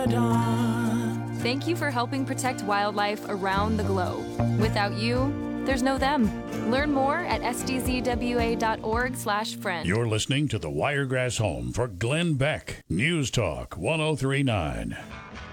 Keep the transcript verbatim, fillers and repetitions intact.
dawn. Thank you for helping protect wildlife around the globe. Without you, there's no them. Learn more at s d z w a dot org slash friend. You're listening to the Wiregrass Home for Glenn Beck. News Talk one oh three point nine.